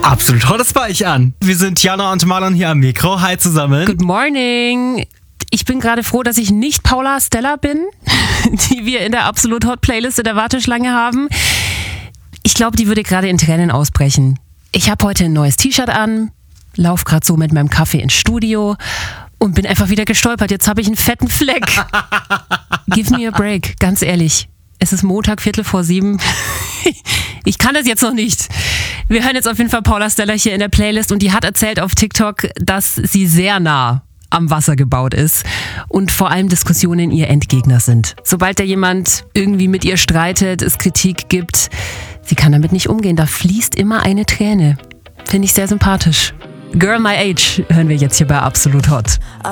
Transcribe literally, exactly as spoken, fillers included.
Absolut Hot, das war ich an. Wir sind Jana und Marlon hier am Mikro. Hi zusammen. Good morning. Ich bin gerade froh, dass ich nicht Paula Stella bin, die wir in der Absolut Hot Playlist in der Warteschlange haben. Ich glaube, die würde gerade in Tränen ausbrechen. Ich habe heute ein neues T-Shirt an, lauf gerade so mit meinem Kaffee ins Studio und bin einfach wieder gestolpert. Jetzt habe ich einen fetten Fleck. Give me a break, ganz ehrlich. Es ist Montag, Viertel vor sieben. Ich kann das jetzt noch nicht. Wir hören jetzt auf jeden Fall Paula Stella hier in der Playlist und die hat erzählt auf TikTok, dass sie sehr nah am Wasser gebaut ist und vor allem Diskussionen ihr Endgegner sind. Sobald da jemand irgendwie mit ihr streitet, es Kritik gibt, sie kann damit nicht umgehen. Da fließt immer eine Träne. Finde ich sehr sympathisch. Girl My Age hören wir jetzt hier bei Absolut Hot.